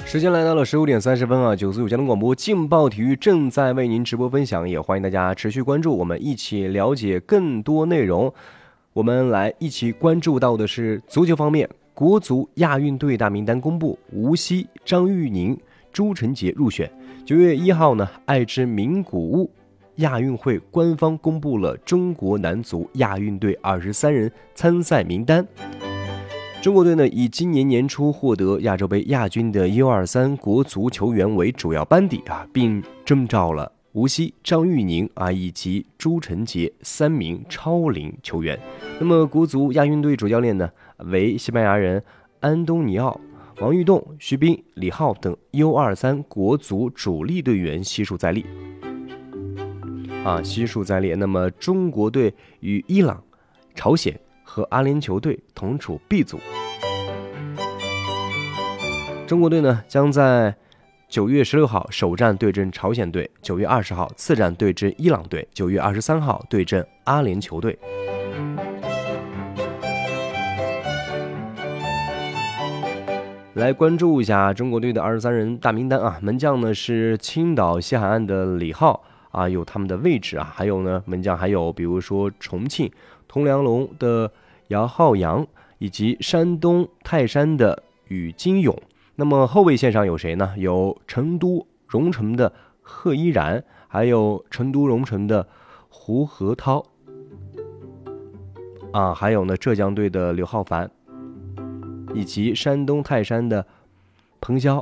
时间来到了15:30啊，945交通广播劲爆体育正在为您直播分享，也欢迎大家持续关注，我们一起了解更多内容。我们来一起关注到的是足球方面，国足亚运队大名单公布，吴曦、张玉宁、朱晨杰入选。9月1号呢，爱知名古屋亚运会官方公布了中国男足亚运队23人参赛名单。中国队呢，以今年年初获得亚洲杯亚军的U23国足球员为主要班底并征召了吴曦、张玉宁以及朱晨杰3名超龄球员。那么国足亚运队主教练呢为西班牙人安东尼奥，王玉栋、徐斌、李浩等 U23国足主力队员悉数在列。那么中国队与伊朗、朝鲜和阿联酋队同处 B 组。中国队呢将在9月16号首战对阵朝鲜队，9月20号次战对阵伊朗队，9月23号对阵阿联酋队。来关注一下中国队的23人大名单门将呢是青岛西海岸的李浩有他们的位置还有呢门将还有比如说重庆铜梁龙的姚浩洋，以及山东泰山的宇金勇。那么后卫线上有谁呢？有成都蓉城的贺依然，还有成都蓉城的胡河涛还有呢浙江队的刘浩凡，以及山东泰山的彭潇，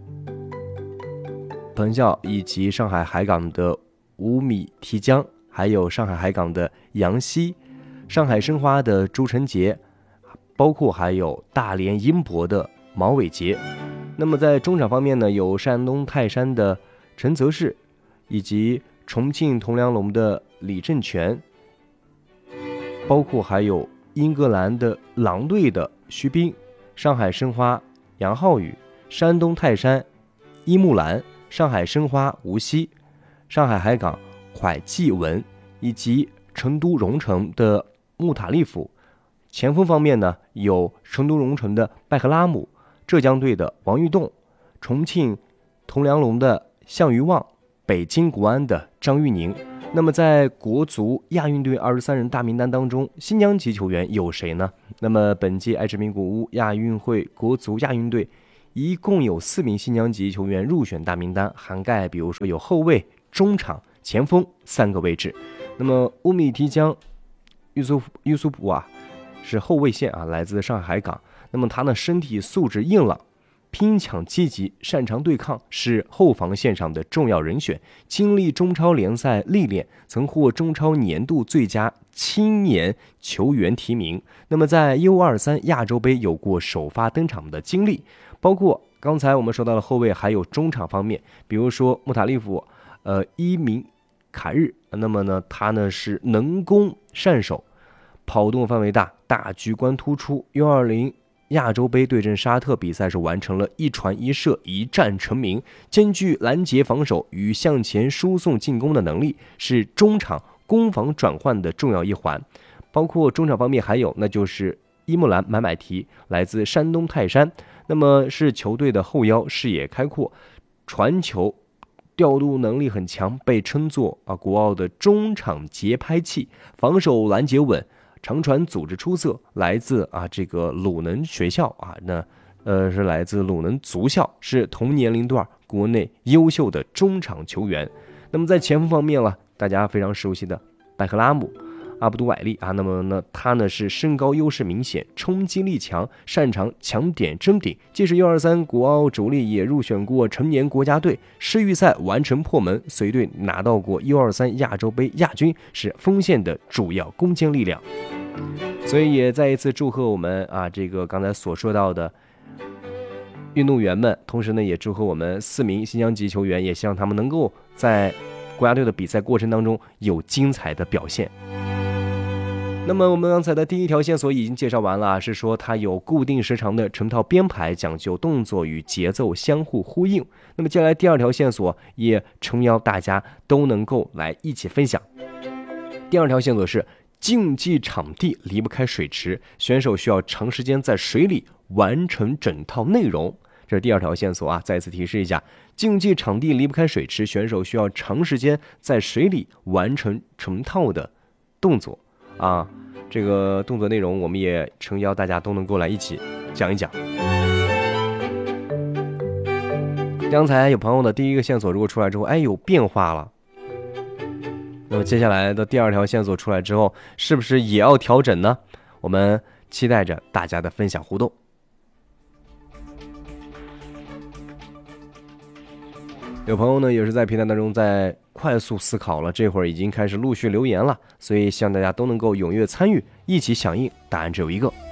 以及上海海港的吴米提江，还有上海海港的杨希，上海申花的朱晨杰，包括还有大连英博的毛伟杰。那么在中场方面呢，有山东泰山的陈泽世，以及重庆铜梁龙的李正全，包括还有英格兰的狼队的徐斌，上海申花杨浩宇，山东泰山伊木兰，上海申花吴曦，上海海港蒯继文，以及成都蓉城的穆塔利夫。前锋方面呢，有成都蓉城的拜赫拉姆，浙江队的王玉栋，重庆铜梁龙的项余旺，北京国安的张玉宁。那么在国足亚运队23人大名单当中，新疆籍球员有谁呢？那么本届爱知名古屋亚运会国足亚运队一共有4名新疆籍球员入选大名单，涵盖比如说有后卫、中场、前锋3个位置。那么乌米提江、约苏普是后卫线来自上海海港。那么他呢身体素质硬朗，拼抢积极，擅长对抗，是后防线上的重要人选。经历中超联赛历练，曾获中超年度最佳青年球员提名。那么在 U23 亚洲杯有过首发登场的经历，包括刚才我们说到的后卫，还有中场方面，比如说穆塔利夫、伊明卡日。那么呢他呢是能攻善守，跑动范围大，大局观突出。U20亚洲杯对阵沙特比赛是完成了一传一射一战成名，兼具拦截防守与向前输送进攻的能力，是中场攻防转换的重要一环。包括中场方面还有那就是伊木兰买提，来自山东泰山。那么是球队的后腰，视野开阔，传球调度能力很强，被称作国奥的中场节拍器，防守拦截稳，长传组织出色，来自这个鲁能学校是来自鲁能足校，是同年龄段国内优秀的中场球员。那么在前锋方面大家非常熟悉的拜赫拉姆、阿卜杜韋利那么呢他呢是身高优势明显，冲击力强，擅长抢点争顶，既是 U23 国奥主力，也入选过成年国家队，世预赛完成破门，随队拿到过 U23 亚洲杯亚军，是锋线的主要攻坚力量。所以也再一次祝贺我们这个刚才所说到的运动员们，同时呢也祝贺我们4名新疆籍球员，也希望他们能够在国家队的比赛过程当中有精彩的表现。那么我们刚才的第一条线索已经介绍完了，是说它有固定时长的成套编排，讲究动作与节奏相互呼应。那么接下来第2条线索也诚邀大家都能够来一起分享。第2条线索是竞技场地离不开水池，选手需要长时间在水里完成整套内容。 这是第2条线索啊，再次提示一下，竞技场地离不开水池，选手需要长时间在水里完成成套的动作啊。这个动作内容我们也诚邀大家都能够来一起讲一讲。刚才有朋友的第1个线索如果出来之后，有变化了，那么接下来的第2条线索出来之后，是不是也要调整呢？我们期待着大家的分享互动。有朋友呢也是在平台当中在快速思考了，这会儿已经开始陆续留言了，所以希望大家都能够踊跃参与，一起响应。答案只有一个。